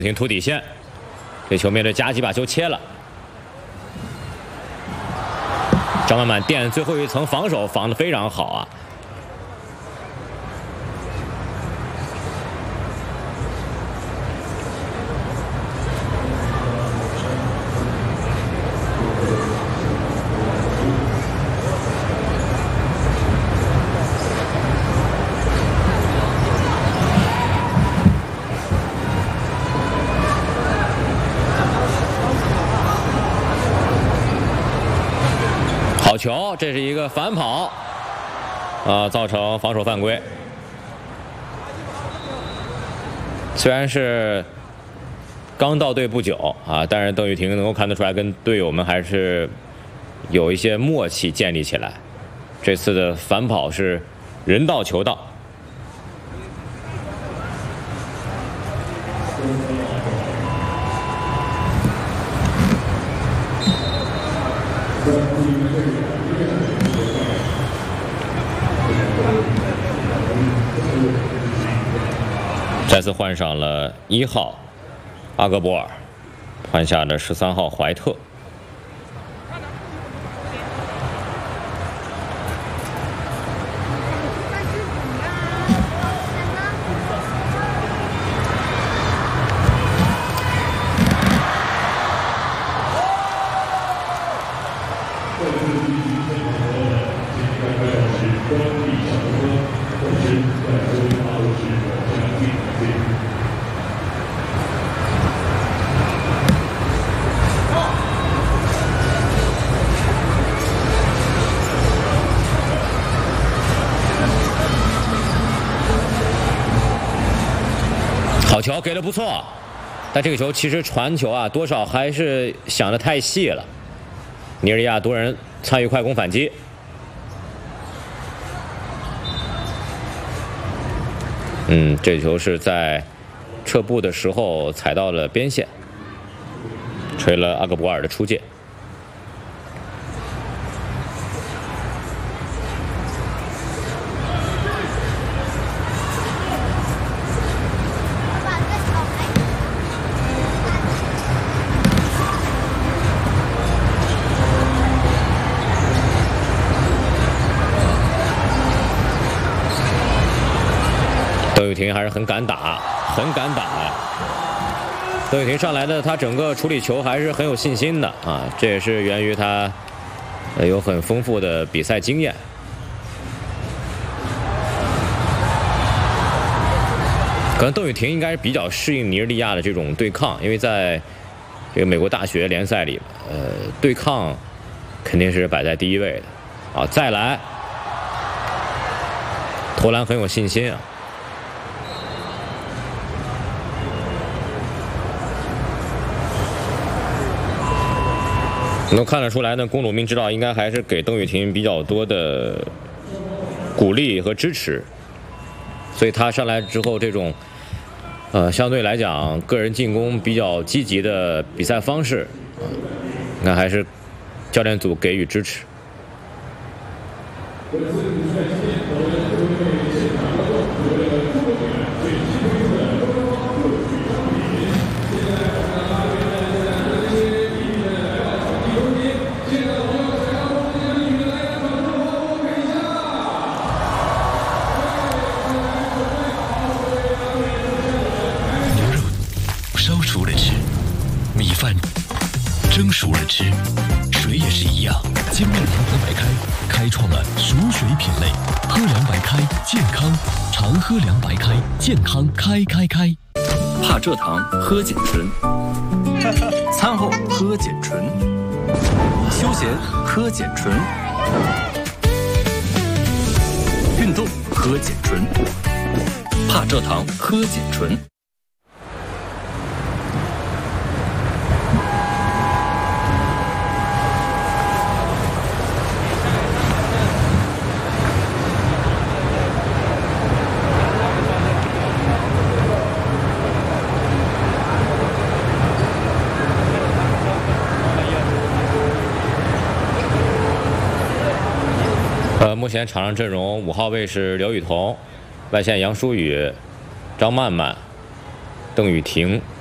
挺突底线，这球面对夹击把球切了。张曼曼垫最后一层防守防得非常好啊。 好球，这是一个反跑，造成防守犯规。虽然是刚到队不久啊，但是邓雨婷能够看得出来，跟队友们还是有一些默契建立起来。这次的反跑是人到球到。 再次换上了1号阿格博尔，换下了13号怀特。好球给的不错，但这个球其实传球啊，多少还是想的太细了。尼日利亚多人参与快攻反击，这球是在撤步的时候踩到了边线，吹了阿格博尔的出界。 邓雨婷还是很敢打，很敢打呀！邓雨婷上来的，她整个处理球还是很有信心的啊，这也是源于她有很丰富的比赛经验。可能邓雨婷应该是比较适应尼日利亚的这种对抗，因为在这个美国大学联赛里，对抗肯定是摆在第一位的啊。再来，投篮很有信心啊。 能看得出来呢，公主明知道应该还是给邓雨婷比较多的鼓励和支持，所以她上来之后这种，相对来讲个人进攻比较积极的比赛方式，你看还是教练组给予支持。 熟了吃，米饭蒸熟了吃，水也是一样。精酿长河白开开创了熟水品类，喝凉白开健康，常喝凉白开健康开。 怕蔗糖喝碱醇，餐后喝碱醇，休闲喝碱醇，运动喝碱醇，怕蔗糖喝碱醇。 目前场上阵容5号位是刘雨桐，外线杨舒雨、张曼曼、邓雨婷、